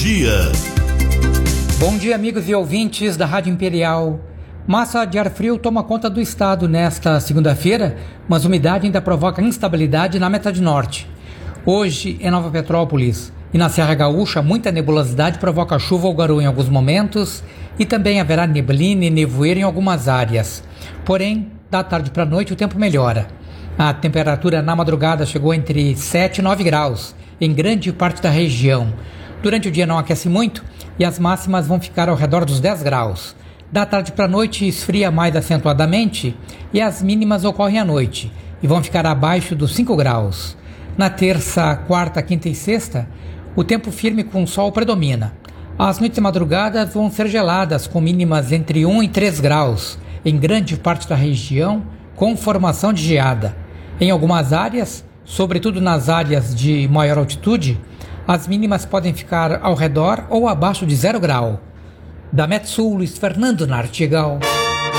Dia. Bom dia, amigos e ouvintes da Rádio Imperial. Massa de ar frio toma conta do estado nesta segunda-feira, mas umidade ainda provoca instabilidade na metade norte. Hoje, em Nova Petrópolis e na Serra Gaúcha, muita nebulosidade provoca chuva ou garoa em alguns momentos e também haverá neblina e nevoeiro em algumas áreas. Porém, da tarde para a noite o tempo melhora. A temperatura na madrugada chegou entre 7 e 9 graus em grande parte da região. Durante o dia não aquece muito e as máximas vão ficar ao redor dos 10 graus. Da tarde para a noite esfria mais acentuadamente e as mínimas ocorrem à noite e vão ficar abaixo dos 5 graus. Na terça, quarta, quinta e sexta, o tempo firme com sol predomina. As noites e madrugadas vão ser geladas com mínimas entre 1 e 3 graus em grande parte da região com formação de geada. Em algumas áreas, sobretudo nas áreas de maior altitude, as mínimas podem ficar ao redor ou abaixo de 0 grau. Da Metsul, Luiz Fernando Nartigal.